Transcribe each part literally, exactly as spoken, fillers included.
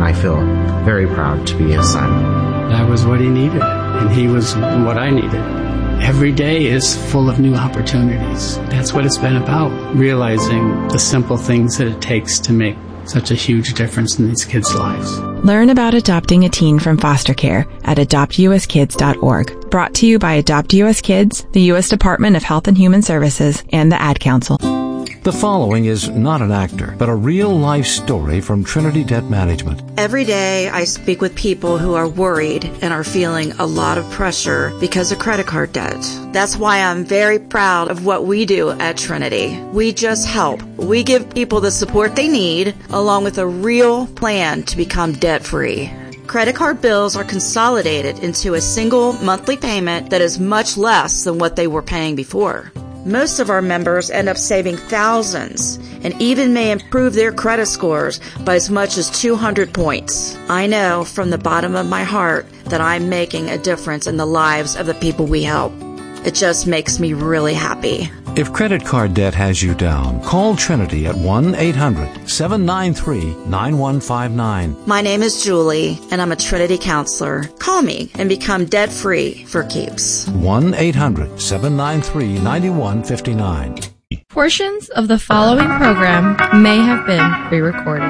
I feel very proud to be his son. That was what he needed, and he was what I needed. Every day is full of new opportunities. That's what it's been about, realizing the simple things that it takes to make such a huge difference in these kids' lives. Learn about adopting a teen from foster care at adopt u s kids dot org. Brought to you by Adopt U S Kids, the U S Department of Health and Human Services, and the Ad Council. The following is not an actor, but a real-life story from Trinity Debt Management. Every day I speak with people who are worried and are feeling a lot of pressure because of credit card debt. That's why I'm very proud of what we do at Trinity. We just help. We give people the support they need, along with a real plan to become debt-free. Credit card bills are consolidated into a single monthly payment that is much less than what they were paying before. Most of our members end up saving thousands and even may improve their credit scores by as much as two hundred points. I know from the bottom of my heart that I'm making a difference in the lives of the people we help. It just makes me really happy. If credit card debt has you down, call Trinity at one eight hundred seven nine three nine one five nine. My name is Julie, and I'm a Trinity counselor. Call me and become debt-free for keeps. one eight hundred seven nine three nine one five nine. Portions of the following program may have been pre-recorded.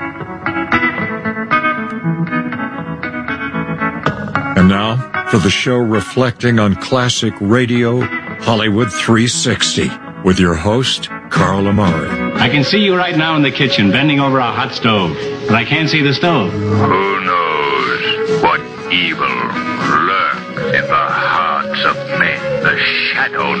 And now, for the show reflecting on classic radio, Hollywood three sixty, with your host, Carl Amari. I can see you right now in the kitchen, bending over a hot stove, but I can't see the stove. Who knows what evil lurks in the hearts of men? The shadow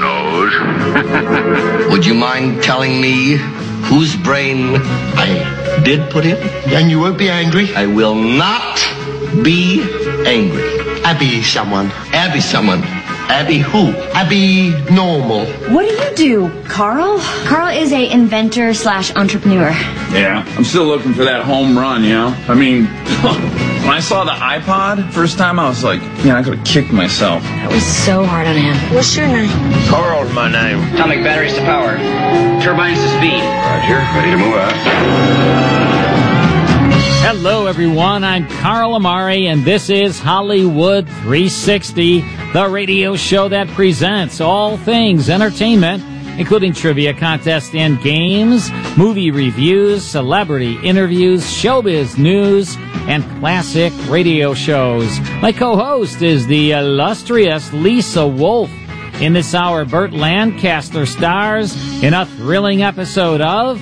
knows. Would you mind telling me whose brain I did put in? And you won't be angry? I will not be angry. Abby someone. Abby someone. Abby who? Abby normal. What do you do, Carl? Carl is a inventor slash entrepreneur. Yeah, I'm still looking for that home run, you know? I mean, when I saw the iPod first time, I was like, man, I could have kicked myself. That was so hard on him. What's your name? Carl's my name. Atomic batteries to power. Turbines to speed. Roger, ready to move out. Hello, everyone. I'm Carl Amari, and this is Hollywood three sixty, the radio show that presents all things entertainment, including trivia contests and games, movie reviews, celebrity interviews, showbiz news, and classic radio shows. My co-host is the illustrious Lisa Wolf. In this hour, Burt Lancaster stars in a thrilling episode of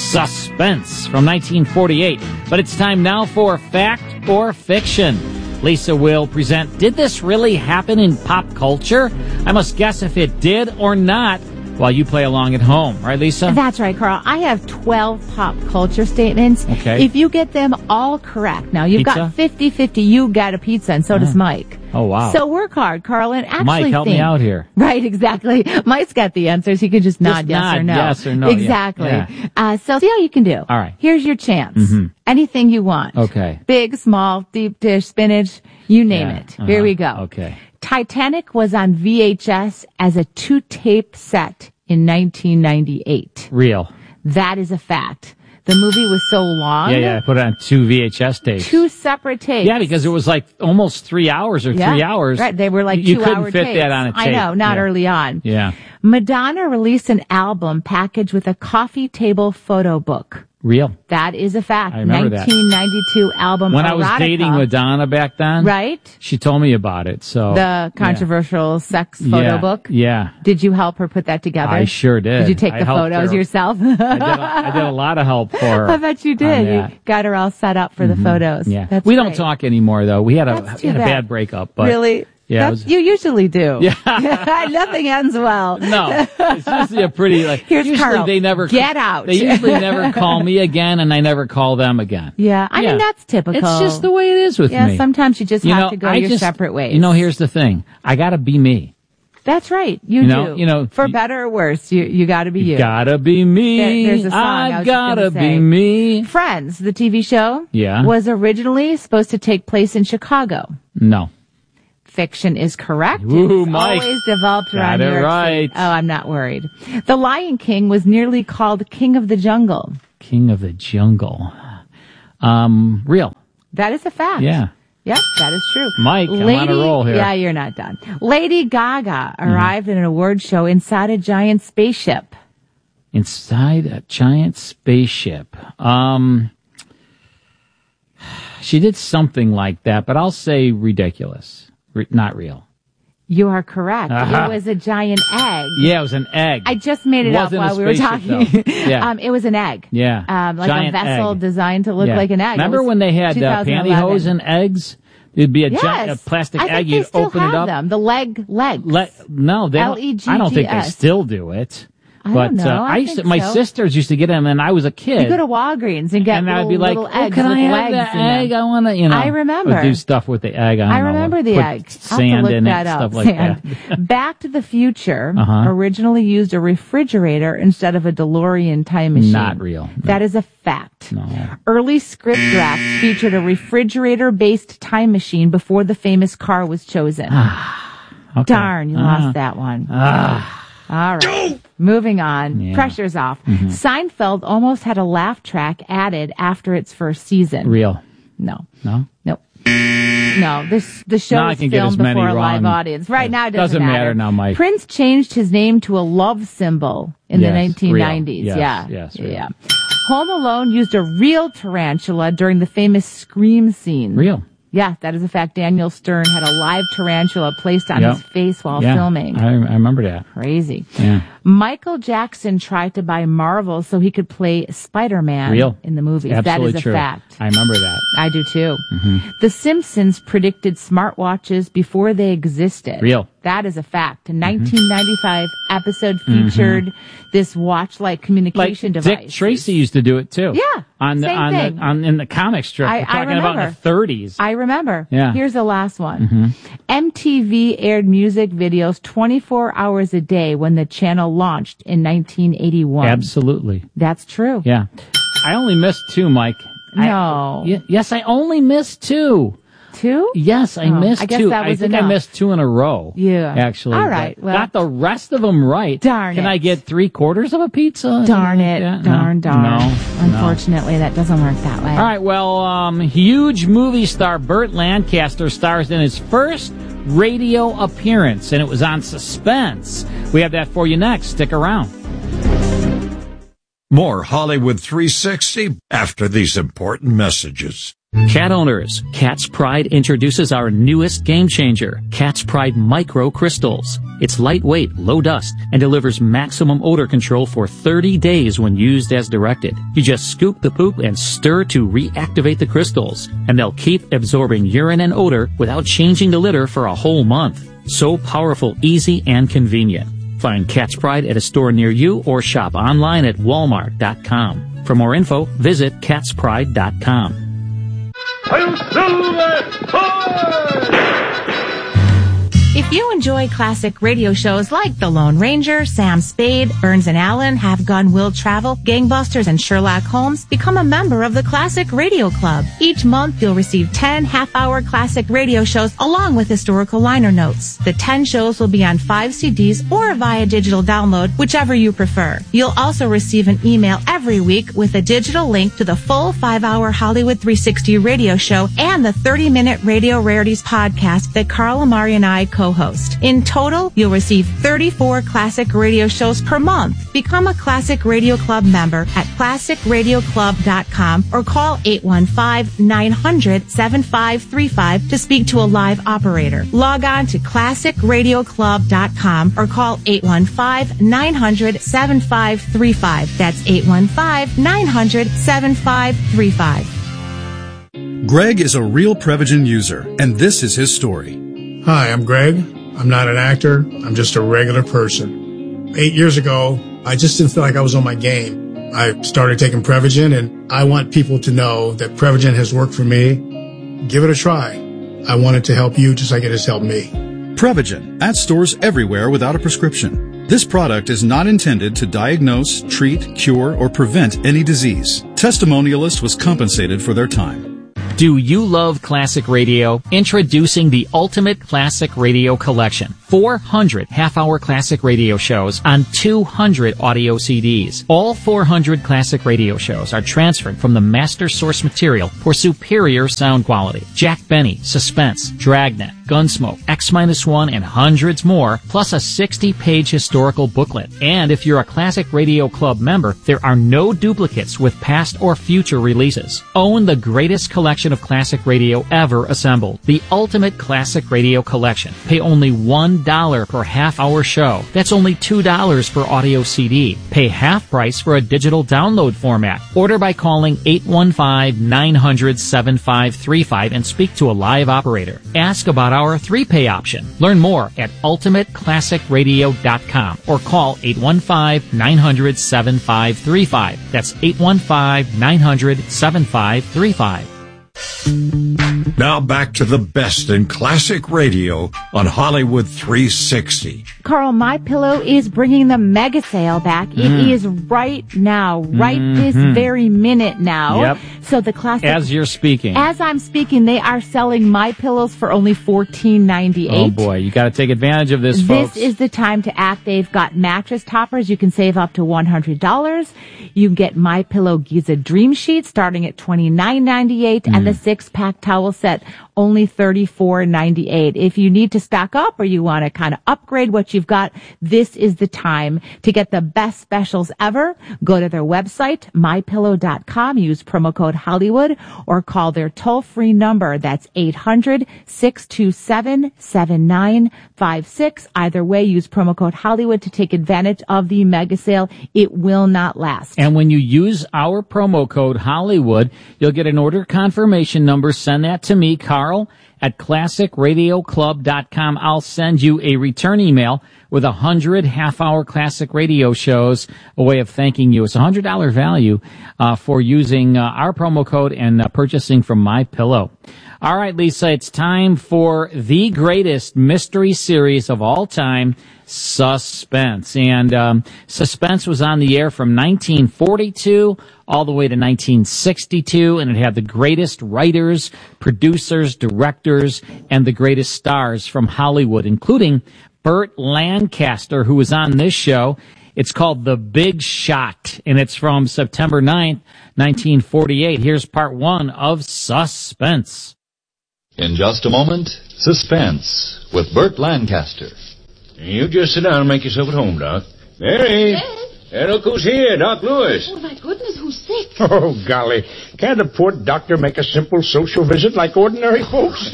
Suspense from nineteen forty-eight. But it's time now for Fact or Fiction. Lisa will present, did this really happen in pop culture? I must guess if it did or not while you play along at home. Right, Lisa? That's right, Carl. I have twelve pop culture statements. Okay. If you get them all correct, now you've Pizza? got fifty-fifty. You got a pizza, and so Oh. does Mike. Oh, wow. So work hard, Carl, and actually Mike, help think. me out here. Right, exactly. Mike's got the answers. He can just nod Just yes nod or no. yes or no, yeah. Exactly. Yeah. Uh, so see how you can do. All right. Here's your chance. Mhm. Anything you want. Okay. Big, small, deep dish, spinach, you name Yeah, it. uh-huh. Here we go. Okay. Titanic was on V H S as a two-tape set in nineteen ninety-eight. Real. That is a fact. The movie was so long. Yeah, yeah. I put it on two V H S tapes. Two separate tapes. Yeah, because it was like almost three hours or Yeah, three hours. Right, they were like You two-hour couldn't fit tapes. that on a tape. I know, not Yeah. early on. Yeah. Madonna released an album packaged with a coffee table photo book. Real. That is a fact. I remember that. nineteen ninety-two album When I was Erotica. dating Madonna back then, Right? she told me about it. So The controversial sex photo yeah. book. Yeah. Did you help her put that together? I sure did. Did you take I the helped photos her. yourself? I, did a, I did a lot of help for her. I bet you on did. You that. got her all set up for Mhm. the photos. Yeah. That's we great. don't talk anymore, though. We had a, That's we had too a bad. bad breakup. But Really? Yeah. It That's, was, you usually do. Yeah. Nothing ends well. no. It's usually a pretty, like, Here's usually Carl. they never, Get out. They usually never call me again, and I never call them again. Yeah, I Yeah. mean, that's typical. It's just the way it is with yeah, me. sometimes you just You have know, to go I your just- separate ways. You know, here's the thing. I gotta be me. That's right. You, You know- do. you know, For you- better or worse, you you got to be you. Gotta be me. There- there's a song I I was just gotta gonna be say. me. Friends, the T V show, Yeah. was originally supposed to take place in Chicago. No. Fiction is correct. Ooh, It's Mike. always developed Got around it New York right. City. Oh, I'm not worried. The Lion King was nearly called King of the Jungle. King of the Jungle. Um, real. That is a fact. Yeah. Yep, that is true. Mike, I'm on a roll here. Yeah, you're not done. Lady Gaga arrived mm-hmm. at an award show inside a giant spaceship. Inside a giant spaceship. Um, she did something like that, but I'll say ridiculous. Re- not real. You are correct. Uh-huh. It was a giant egg. Yeah, it was an egg. I just made it, it up while we were talking. Yeah. um, it was an egg. Yeah. Um, like giant a vessel egg. designed to look yeah. like an egg. Remember when they had uh, pantyhose and eggs? It'd be a yes. giant a plastic I egg. think You'd they still open have it up. Them. The leg, legs. Le- no, they L E G G S. don't. I don't think they still do it. I but don't know. Uh, I, I used think to, my so. sisters used to get them, and I was a kid. You go to Walgreens and get and little, I'd be like, little oh, eggs can with I have legs the in egg? them. I want to, you know. I remember. Do stuff with the egg. I, don't I remember know, the put egg. Sand I'll have to look in that it, up. stuff like Sand. that. Back to the Future uh-huh. originally used a refrigerator instead of a DeLorean time machine. Not real. No. That is a fact. No. Early script drafts featured a refrigerator-based time machine before the famous car was chosen. okay. Darn, you uh, lost that one. Uh, All right. Moving on. Yeah. Pressure's off. Mm-hmm. Seinfeld almost had a laugh track added after its first season. Real. No. No? Nope. No, this the show now was I can get as filmed many before a live wrong. audience. Right now, it doesn't, doesn't matter now, Mike. Prince changed his name to a love symbol in yes, the nineteen nineties. Real. Yes, yeah, yes, real. yeah. Home Alone used a real tarantula during the famous Scream scene. Real. Yeah, that is a fact. Daniel Stern had a live tarantula placed on yep. his face while yeah, filming. I, I remember that. Crazy. Yeah. Michael Jackson tried to buy Marvel so he could play Spider-Man Real. in the movies. Absolutely that is true. a fact. I remember that. I do too. Mm-hmm. The Simpsons predicted smartwatches before they existed. Real. That is a fact. A nineteen ninety-five mm-hmm. episode featured mm-hmm. this watch-like communication like device. Dick Tracy used to do it too. Yeah. On the same on thing. the on in the comic strip. I, We're talking I remember. about in the thirties. I remember. Yeah. Here's the last one. Mm-hmm. M T V aired music videos twenty-four hours a day when the channel launched in nineteen eighty-one. Absolutely. That's true. Yeah. I only missed two, Mike. No. I, y- yes, I only missed two. Two? Yes, I oh, missed I guess two. That was I think enough. I missed two in a row. Yeah. Actually. All right. Well, got the rest of them right. Darn Can it. I get three quarters of a pizza? Darn it. Like darn, no. darn. No. Unfortunately, no. that doesn't work that way. All right. Well, um, huge movie star Burt Lancaster stars in his first radio appearance, and it was on Suspense. We have that for you next. Stick around. More Hollywood three sixty after these important messages. Cat owners, Cat's Pride introduces our newest game changer, Cat's Pride Micro Crystals. It's lightweight, low dust, and delivers maximum odor control for thirty days when used as directed. You just scoop the poop and stir to reactivate the crystals, and they'll keep absorbing urine and odor without changing the litter for a whole month. So powerful, easy, and convenient. Find Cat's Pride at a store near you or shop online at walmart dot com. For more info, visit cats pride dot com. If you enjoy classic radio shows like The Lone Ranger, Sam Spade, Burns and Allen, Have Gun Will Travel, Gangbusters, and Sherlock Holmes, become a member of the Classic Radio Club. Each month, you'll receive ten half-hour classic radio shows along with historical liner notes. The ten shows will be on five C Ds or via digital download, whichever you prefer. You'll also receive an email every week with a digital link to the full five-hour Hollywood three sixty radio show and the thirty-minute Radio Rarities podcast that Carl Amari and I co co-host. In total, you'll receive thirty-four classic radio shows per month. Become a Classic Radio Club member at classic radio club dot com or call eight one five, nine hundred, seven five three five to speak to a live operator. Log on to classic radio club dot com or call eight one five, nine hundred, seven five three five. That's eight one five, nine hundred, seven five three five. Greg is a real Prevagen user, and this is his story. Hi, I'm Greg. I'm not an actor. I'm just a regular person. Eight years ago, I just didn't feel like I was on my game. I started taking Prevagen, and I want people to know that Prevagen has worked for me. Give it a try. I want it to help you just like it has helped me. Prevagen, at stores everywhere without a prescription. This product is not intended to diagnose, treat, cure, or prevent any disease. Testimonialist was compensated for their time. Do you love classic radio? Introducing the Ultimate Classic Radio Collection. four hundred half-hour classic radio shows on two hundred audio C Ds. All four hundred classic radio shows are transferred from the master source material for superior sound quality. Jack Benny, Suspense, Dragnet, Gunsmoke, X one, and hundreds more, plus a sixty-page historical booklet. And if you're a Classic Radio Club member, there are no duplicates with past or future releases. Own the greatest collection of classic radio ever assembled. The Ultimate Classic Radio Collection. Pay only one dollar per half-hour show. That's only two dollars per audio C D. Pay half price for a digital download format. Order by calling eight one five, nine hundred, seven five three five and speak to a live operator. Ask about our three-pay option. Learn more at ultimate classic radio dot com or call eight one five, nine hundred, seven five three five. That's eight one five, nine hundred, seven five three five. Now back to the best in classic radio on Hollywood three sixty. Carl, MyPillow is bringing the mega sale back. It Mm. is right now, right Mhm. this very minute now. Yep. So the classic. As you're speaking. As I'm speaking, they are selling MyPillows for only fourteen ninety-eight. Oh boy, you got to take advantage of this, folks. This is the time to act. They've got mattress toppers. You can save up to one hundred dollars. You can get MyPillow Giza Dream Sheet starting at twenty-nine ninety-eight, Mm. and the six-pack towel set only thirty-four ninety-eight. If you need to stock up or you want to kind of upgrade what you've got, this is the time to get the best specials ever. Go to their website, my pillow dot com, use promo code Hollywood, or call their toll-free number. That's eight hundred, six two seven, seven nine five six. Either way, use promo code Hollywood to take advantage of the mega sale. It will not last. And when you use our promo code Hollywood, you'll get an order confirmation number. Send that to me, Carl, at classic radio club dot com. I'll send you a return email with a hundred half-hour classic radio shows, a way of thanking you. It's a hundred dollar value uh, for using uh, our promo code and uh, purchasing from MyPillow. All right, Lisa, it's time for the greatest mystery series of all time, Suspense. And um, Suspense was on the air from nineteen forty-two all the way to nineteen sixty-two, and it had the greatest writers, producers, directors, and the greatest stars from Hollywood, including Burt Lancaster, who was on this show. It's called The Big Shot, and it's from September ninth, nineteen forty-eight. Here's part one of Suspense. In just a moment, Suspense with Burt Lancaster. You just sit down and make yourself at home, Doc. Mary! Yes? Hey, look who's here, Doc Lewis. Oh, my goodness, who's sick? Oh, golly. Can't a poor doctor make a simple social visit like ordinary folks?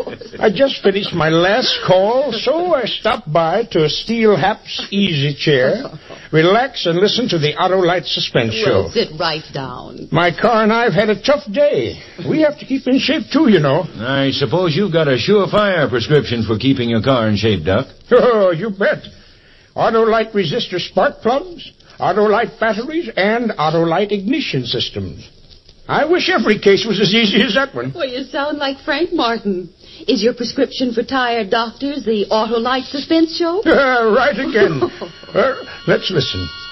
I just finished my last call, so I stopped by to Steel Hap's Easy Chair, relax and listen to the Autolite Suspense Show. Well, sit right down. My car and I have had a tough day. We have to keep in shape, too, you know. I suppose you've got a surefire prescription for keeping your car in shape, Doc. Oh, you bet. Autolite resistor spark plugs, Autolite batteries, and Autolite ignition systems. I wish every case was as easy as that one. Well, you sound like Frank Martin. Is your prescription for tired doctors the Autolite Suspense Show? Uh, right again. uh, let's listen.